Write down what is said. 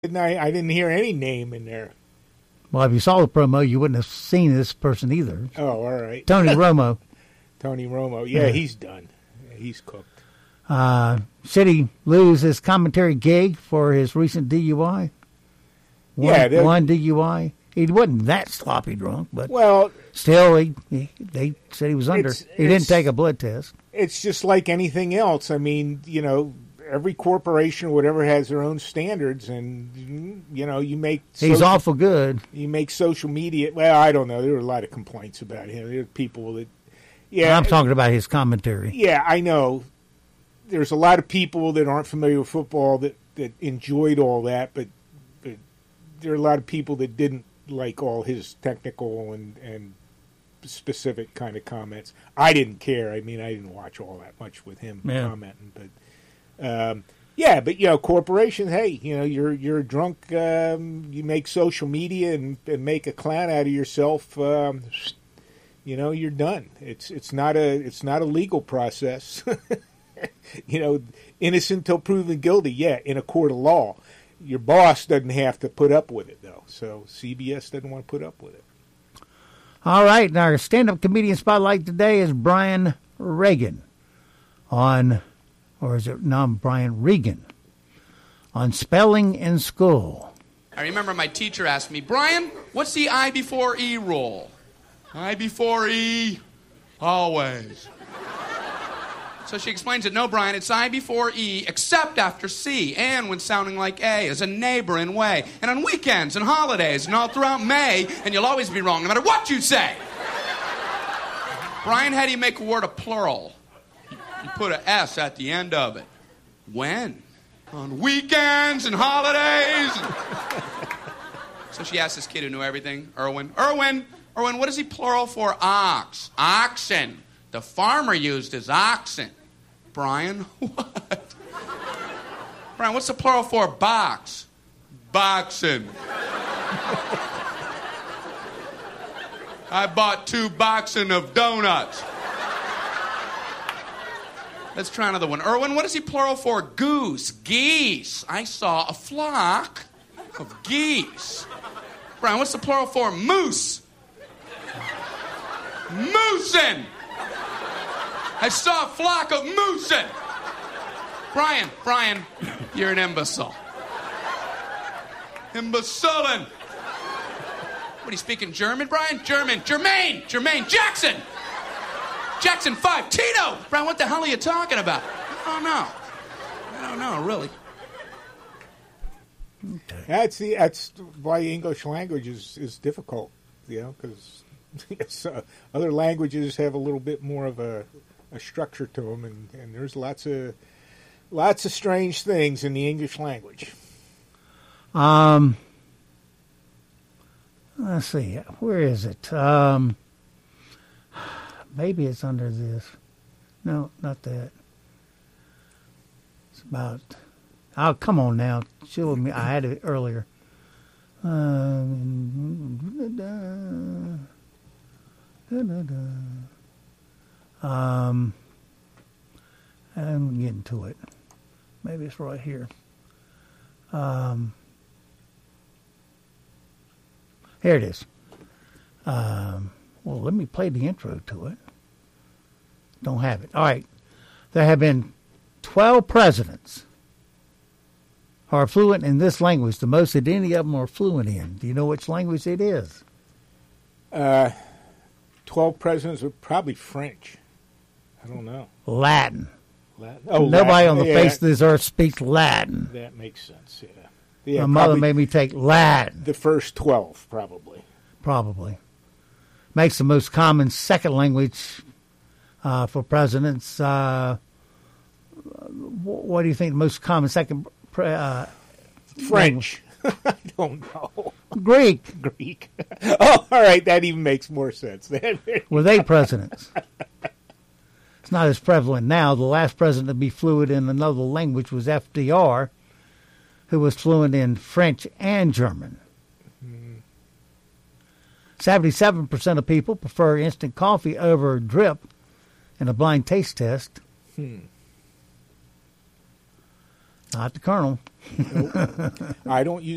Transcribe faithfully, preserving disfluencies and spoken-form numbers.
I, I didn't hear any name in there. Well, if you saw the promo, you wouldn't have seen this person either. Oh, all right. Tony Romo. Tony Romo. Yeah, yeah, he's done. Yeah, he's cooked. Uh, should he lose his commentary gig for his recent D U I? One, yeah. One D U I. He wasn't that sloppy drunk, but well, still, he, he, they said he was under. It's, he didn't take a blood test. It's just like anything else. I mean, you know, every corporation, whatever, has their own standards, and you know, you make he's social, awful good. You make social media. Well, I don't know. There were a lot of complaints about him. There are people that, yeah, I'm talking about his commentary. Yeah, I know. There's a lot of people that aren't familiar with football that, that enjoyed all that, but, but there are a lot of people that didn't like all his technical and, and specific kind of comments. I didn't care. I mean, I didn't watch all that much with him yeah. commenting, but um, yeah, but you know, corporations. Hey, you know, you're you're drunk. Um, you make social media and, and make a clown out of yourself. Um, you know, you're done. It's it's not a it's not a legal process. You know, innocent till proven guilty. Yeah, in a court of law. Your boss doesn't have to put up with it, though. So C B S doesn't want to put up with it. All right. Now, our stand-up comedian spotlight today is Brian Regan on, or is it, no, Brian Regan, on spelling in school. I remember my teacher asked me, Brian, what's the I before E rule? I before E, always. So she explains it, no, Brian, it's I before E, except after C, and when sounding like A, as a neighboring way, and on weekends and holidays, and all throughout May, and you'll always be wrong, no matter what you say. Brian, how do you make a word a plural? You put an S at the end of it. When? On weekends and holidays. So she asked this kid who knew everything, Erwin, Erwin, Erwin, what is he plural for ox? Oxen. The farmer used his oxen. Brian, what? Brian, what's the plural for box? Boxing. I bought two boxing of donuts. Let's try another one. Erwin, what is he plural for goose? Geese. I saw a flock of geese. Brian, what's the plural for moose? Moosin'. I saw a flock of moosin'. Brian, Brian, you're an imbecile. Imbecilin'. What, are you speaking German, Brian? German. Jermaine. Jermaine. Jackson. Jackson five. Tito. Brian, what the hell are you talking about? I don't know. I don't know, really. Okay. That's the, that's why English language is, is difficult, you know, because yes, uh, other languages have a little bit more of a a structure to them, and, and there's lots of lots of strange things in the English language. Um, let's see, where is it? Um, maybe it's under this. No, not that. It's about. Oh, come on now, show me. I had it earlier. Um, da, da, da. Um, I'm getting to it. Maybe it's right here. Um, here it is. Um, well, let me play the intro to it. Don't have it. All right. There have been twelve presidents who are fluent in this language, the most that any of them are fluent in. Do you know which language it is? Uh, twelve presidents are probably French. I don't know. Latin. Latin. Oh, Nobody Latin. on the Yeah. face of this earth speaks Latin. That makes sense, yeah. yeah My mother made me take Latin. The first twelve, probably. Probably. Makes the most common second language uh, for presidents. Uh, what do you think the most common second uh, French. I don't know. Greek. Greek. Oh, all right. That even makes more sense. Were they presidents? It's not as prevalent now. The last president to be fluent in another language was F D R, who was fluent in French and German. Mm-hmm. seventy-seven percent of people prefer instant coffee over drip in a blind taste test. Hmm. Not the Colonel. Nope. I don't use